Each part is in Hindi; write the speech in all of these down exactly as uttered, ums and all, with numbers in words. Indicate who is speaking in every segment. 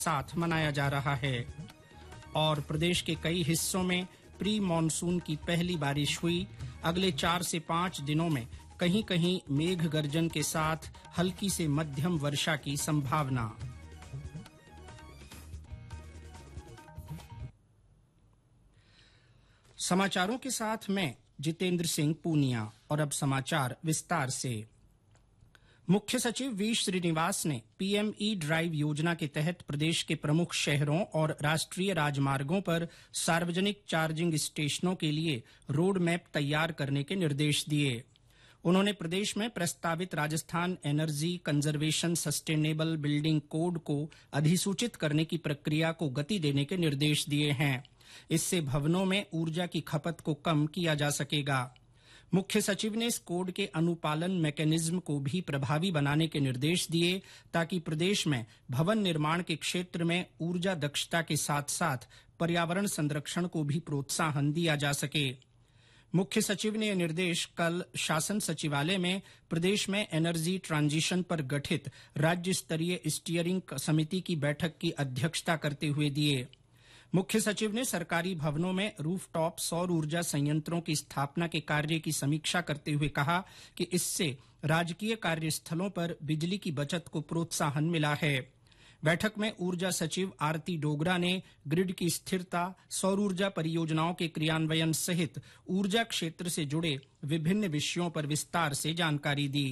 Speaker 1: साथ मनाया जा रहा है। और प्रदेश के कई हिस्सों में प्री मानसून की पहली बारिश हुई। अगले चार से पांच दिनों में कहीं कहीं मेघ गर्जन के साथ हल्की से मध्यम वर्षा की संभावना। समाचारों के साथ मैं जितेंद्र सिंह पूनिया। और अब समाचार विस्तार से। मुख्य सचिव वी श्रीनिवास ने पीएमई ड्राइव योजना के तहत प्रदेश के प्रमुख शहरों और राष्ट्रीय राजमार्गों पर सार्वजनिक चार्जिंग स्टेशनों के लिए रोड मैप तैयार करने के निर्देश दिए। उन्होंने प्रदेश में प्रस्तावित Rajasthan energy conservation sustainable building code को अधिसूचित करने की प्रक्रिया को गति देने के निर्देश दिए हैं। इससे भवनों में ऊर्जा की खपत को कम किया जा सकेगा। मुख्य सचिव ने इस कोड के अनुपालन मैकेनिज्म को भी प्रभावी बनाने के निर्देश दिए ताकि प्रदेश में भवन निर्माण के क्षेत्र में ऊर्जा दक्षता के साथ साथ पर्यावरण संरक्षण को भी प्रोत्साहन दिया जा सके। मुख्य सचिव ने यह निर्देश कल शासन सचिवालय में प्रदेश में एनर्जी ट्रांजिशन पर गठित राज्य स्तरीय स्टीयरिंग समिति की बैठक की अध्यक्षता करते हुए दिए। मुख्य सचिव ने सरकारी भवनों में रूफटॉप सौर ऊर्जा संयंत्रों की स्थापना के कार्य की समीक्षा करते हुए कहा कि इससे राजकीय कार्यस्थलों पर बिजली की बचत को प्रोत्साहन मिला है। बैठक में ऊर्जा सचिव आरती डोगरा ने ग्रिड की स्थिरता, सौर ऊर्जा परियोजनाओं के क्रियान्वयन सहित ऊर्जा क्षेत्र से जुड़े विभिन्न विषयों पर विस्तार से जानकारी दी।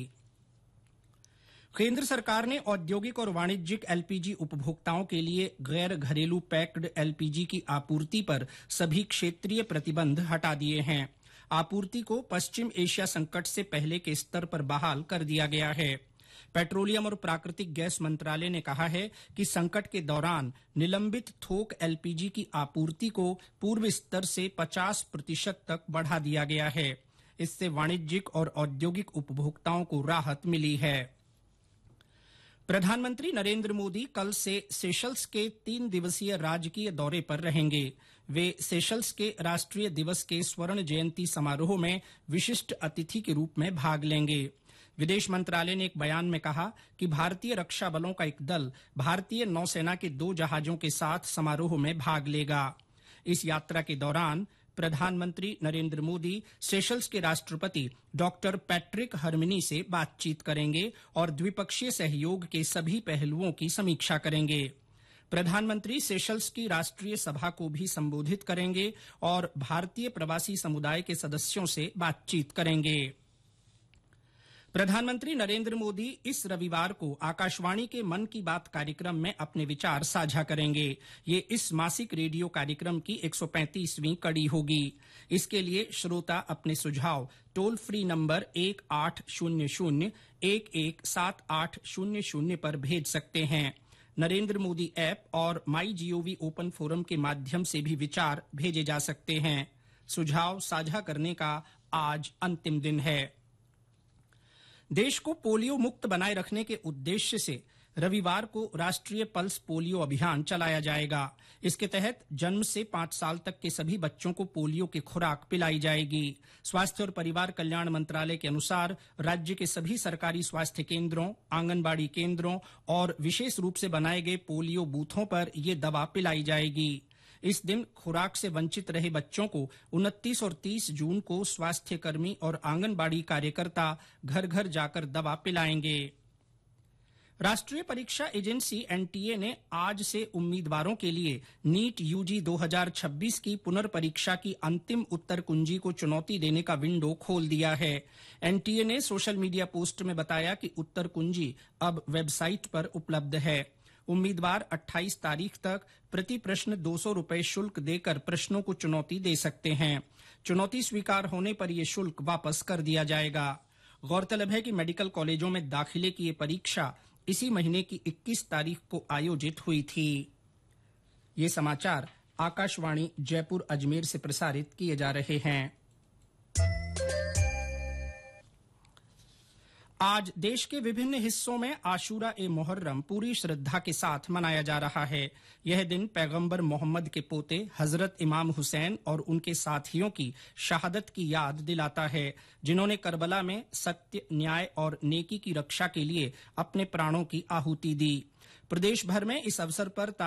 Speaker 1: केंद्र सरकार ने औद्योगिक और वाणिज्यिक एलपीजी उपभोक्ताओं के लिए गैर घरेलू पैक्ड एलपीजी की आपूर्ति पर सभी क्षेत्रीय प्रतिबंध हटा दिए हैं। आपूर्ति को पश्चिम एशिया संकट से पहले के स्तर पर बहाल कर दिया गया है। पेट्रोलियम और प्राकृतिक गैस मंत्रालय ने कहा है कि संकट के दौरान निलंबित थोक एलपीजी की आपूर्ति को पूर्व स्तर से पचास प्रतिशत तक बढ़ा दिया गया है। इससे वाणिज्यिक और औद्योगिक उपभोक्ताओं को राहत मिली है। प्रधानमंत्री नरेंद्र मोदी कल से सेशल्स के तीन दिवसीय राजकीय दौरे पर रहेंगे। वे सेशल्स के राष्ट्रीय दिवस के स्वर्ण जयंती समारोह में विशिष्ट अतिथि के रूप में भाग लेंगे। विदेश मंत्रालय ने एक बयान में कहा कि भारतीय रक्षा बलों का एक दल भारतीय नौसेना के दो जहाजों के साथ समारोह में भाग लेगा। इस यात्रा के दौरान प्रधानमंत्री नरेंद्र मोदी सेशल्स के राष्ट्रपति डॉक्टर पैट्रिक हरमिनी से बातचीत करेंगे और द्विपक्षीय सहयोग के सभी पहलुओं की समीक्षा करेंगे। प्रधानमंत्री सेशल्स की राष्ट्रीय सभा को भी संबोधित करेंगे और भारतीय प्रवासी समुदाय के सदस्यों से बातचीत करेंगे। प्रधानमंत्री नरेंद्र मोदी इस रविवार को आकाशवाणी के मन की बात कार्यक्रम में अपने विचार साझा करेंगे। ये इस मासिक रेडियो कार्यक्रम की एक सौ पैंतीसवीं कड़ी होगी। इसके लिए श्रोता अपने सुझाव टोल फ्री नंबर एक आठ शून्य शून्य एक एक सात आठ शून्य शून्य पर भेज सकते हैं। नरेंद्र मोदी ऐप और माई जीओवी ओपन फोरम के माध्यम से भी विचार भेजे जा सकते हैं। सुझाव साझा करने का आज अंतिम दिन है। देश को पोलियो मुक्त बनाए रखने के उद्देश्य से रविवार को राष्ट्रीय पल्स पोलियो अभियान चलाया जाएगा। इसके तहत जन्म से पांच साल तक के सभी बच्चों को पोलियो की खुराक पिलाई जाएगी। स्वास्थ्य और परिवार कल्याण मंत्रालय के अनुसार राज्य के सभी सरकारी स्वास्थ्य केंद्रों, आंगनबाड़ी केंद्रों और विशेष रूप से बनाए गए पोलियो बूथों पर ये दवा पिलाई जाएगी। इस दिन खुराक से वंचित रहे बच्चों को उनतीस और तीस जून को स्वास्थ्यकर्मी और आंगनबाड़ी कार्यकर्ता घर घर जाकर दवा पिलाएंगे। राष्ट्रीय परीक्षा एजेंसी एनटीए ने आज से उम्मीदवारों के लिए नीट यूजी दो हज़ार छब्बीस की पुनर्परीक्षा की अंतिम उत्तर कुंजी को चुनौती देने का विंडो खोल दिया है। एनटीए ने सोशल मीडिया पोस्ट में बताया कि उत्तर कुंजी अब वेबसाइट पर उपलब्ध है। उम्मीदवार अट्ठाईस तारीख तक प्रति प्रश्न दो सौ रुपये शुल्क देकर प्रश्नों को चुनौती दे सकते हैं। चुनौती स्वीकार होने पर यह शुल्क वापस कर दिया जाएगा। गौरतलब है कि मेडिकल कॉलेजों में दाखिले की ये परीक्षा इसी महीने की इक्कीस तारीख को आयोजित हुई थी। ये समाचार आकाशवाणी जयपुर अजमेर से प्रसारित किए जा रहे हैं। आज देश के विभिन्न हिस्सों में आशूरा ए मुहर्रम पूरी श्रद्धा के साथ मनाया जा रहा है। यह दिन पैगंबर मोहम्मद के पोते हजरत इमाम हुसैन और उनके साथियों की शहादत की याद दिलाता है, जिन्होंने करबला में सत्य, न्याय और नेकी की रक्षा के लिए अपने प्राणों की आहुति दी। प्रदेश भर में इस अवसर पर